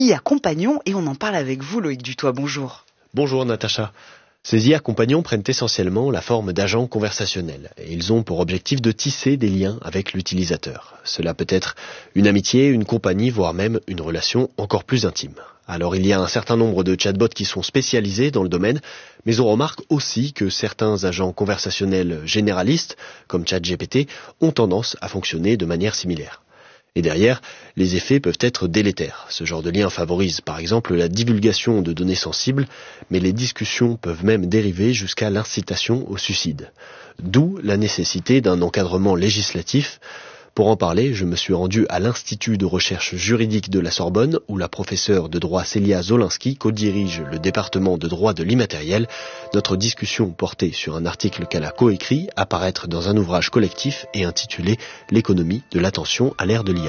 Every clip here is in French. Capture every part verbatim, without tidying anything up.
I A compagnons et on en parle avec vous, Loïc Dutoit. Bonjour. Bonjour Natacha. Ces I A compagnons prennent essentiellement la forme d'agents conversationnels et ils ont pour objectif de tisser des liens avec l'utilisateur. Cela peut être une amitié, une compagnie, voire même une relation encore plus intime. Alors il y a un certain nombre de chatbots qui sont spécialisés dans le domaine, mais on remarque aussi que certains agents conversationnels généralistes, comme ChatGPT, ont tendance à fonctionner de manière similaire. Et derrière, les effets peuvent être délétères. Ce genre de lien favorise par exemple la divulgation de données sensibles, mais les discussions peuvent même dériver jusqu'à l'incitation au suicide. D'où la nécessité d'un encadrement législatif. Pour en parler, je me suis rendu à l'Institut de recherche juridique de la Sorbonne, où la professeure de droit Célia Zolinski co-dirige le département de droit de l'immatériel. Notre discussion portait sur un article qu'elle a coécrit, à paraître dans un ouvrage collectif et intitulé « L'économie de l'attention à l'ère de l'I A ».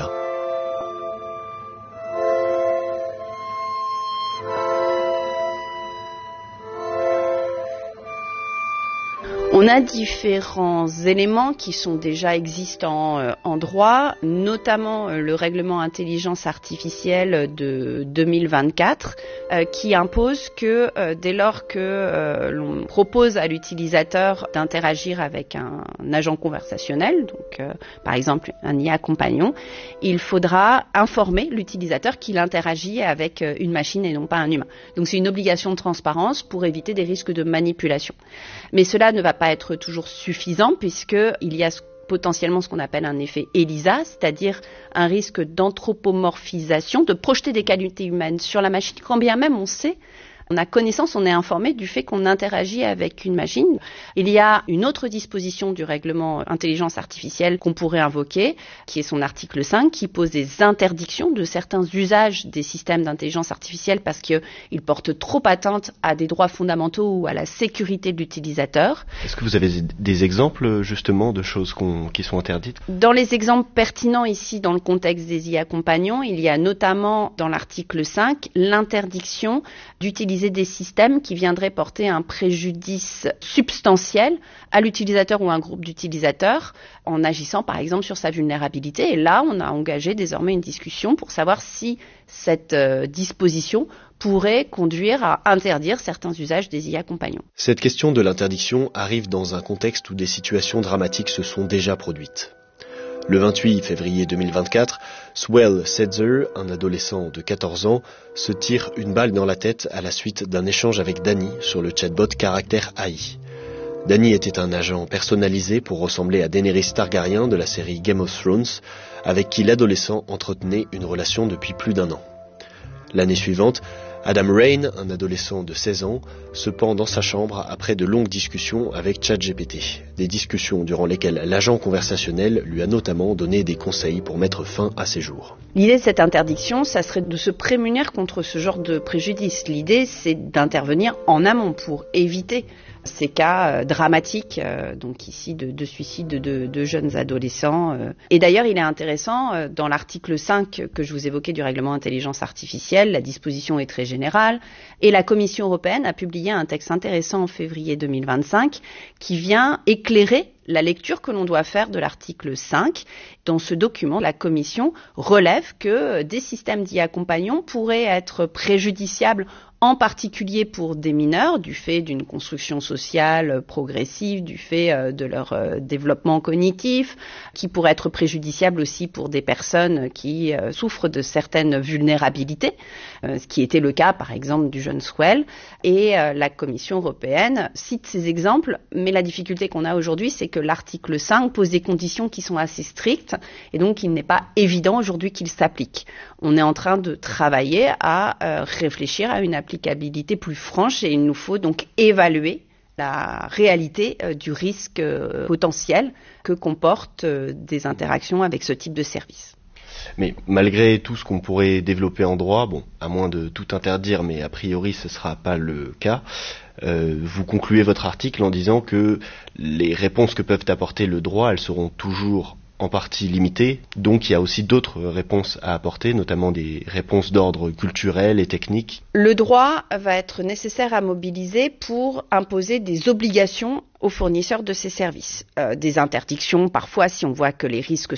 On a différents éléments qui sont déjà existants euh, en droit, notamment euh, le règlement intelligence artificielle de deux mille vingt-quatre, euh, qui impose que euh, dès lors que euh, l'on propose à l'utilisateur d'interagir avec un, un agent conversationnel, donc euh, par exemple un I A compagnon, il faudra informer l'utilisateur qu'il interagit avec euh, une machine et non pas un humain. Donc c'est une obligation de transparence pour éviter des risques de manipulation. Mais cela ne va pas être toujours suffisant puisqu'il y a potentiellement ce qu'on appelle un effet ELISA, c'est-à-dire un risque d'anthropomorphisation, de projeter des qualités humaines sur la machine, quand bien même on sait, on a connaissance, on est informé du fait qu'on interagit avec une machine. Il y a une autre disposition du règlement intelligence artificielle qu'on pourrait invoquer, qui est son article cinq, qui pose des interdictions de certains usages des systèmes d'intelligence artificielle parce qu'ils portent trop atteinte à des droits fondamentaux ou à la sécurité de l'utilisateur. Est-ce que vous avez des exemples justement de choses qu'on, qui sont interdites ? Dans les exemples pertinents ici dans le contexte des I A compagnons, il y a notamment dans l'article cinq l'interdiction d'utiliser des systèmes qui viendraient porter un préjudice substantiel à l'utilisateur ou à un groupe d'utilisateurs en agissant par exemple sur sa vulnérabilité. Et là, on a engagé désormais une discussion pour savoir si cette euh, disposition pourrait conduire à interdire certains usages des I A compagnons. Cette question de l'interdiction arrive dans un contexte où des situations dramatiques se sont déjà produites. Le vingt-huit février deux mille vingt-quatre, Swell Setzer, un adolescent de quatorze ans, se tire une balle dans la tête à la suite d'un échange avec Danny sur le chatbot Caractère A I. Danny était un agent personnalisé pour ressembler à Daenerys Targaryen de la série Game of Thrones, avec qui l'adolescent entretenait une relation depuis plus d'un an. L'année suivante, Adam Rain, un adolescent de seize ans, se pend dans sa chambre après de longues discussions avec ChatGPT. Des discussions durant lesquelles l'agent conversationnel lui a notamment donné des conseils pour mettre fin à ses jours. L'idée de cette interdiction, ça serait de se prémunir contre ce genre de préjudice. L'idée, c'est d'intervenir en amont pour éviter ces cas euh, dramatiques, euh, donc ici de, de suicide de, de, de jeunes adolescents. Euh. Et d'ailleurs, il est intéressant, euh, dans l'article cinq que je vous évoquais du règlement intelligence artificielle, la disposition est très générale, et la Commission européenne a publié un texte intéressant en février deux mille vingt-cinq qui vient éclairer la lecture que l'on doit faire de l'article cinq. Dans ce document, la Commission relève que des systèmes d'I A compagnons pourraient être préjudiciables en particulier pour des mineurs, du fait d'une construction sociale progressive, du fait de leur développement cognitif, qui pourrait être préjudiciable aussi pour des personnes qui souffrent de certaines vulnérabilités, ce qui était le cas par exemple du jeune Swell. Et la Commission européenne cite ces exemples, mais la difficulté qu'on a aujourd'hui, c'est que l'article cinq pose des conditions qui sont assez strictes et donc il n'est pas évident aujourd'hui qu'il s'applique. On est en train de travailler à euh, réfléchir à une applicabilité plus franche et il nous faut donc évaluer la réalité euh, du risque euh, potentiel que comportent euh, des interactions avec ce type de service. Mais malgré tout ce qu'on pourrait développer en droit, bon, à moins de tout interdire, mais a priori ce ne sera pas le cas, euh, vous concluez votre article en disant que les réponses que peuvent apporter le droit, elles seront toujours en partie limitées, donc il y a aussi d'autres réponses à apporter, notamment des réponses d'ordre culturel et technique. Le droit va être nécessaire à mobiliser pour imposer des obligations aux fournisseurs de ces services. Euh, des interdictions, parfois, si on voit que les risques sont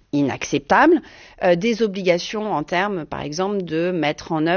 inacceptables, euh, des obligations en termes, par exemple, de mettre en œuvre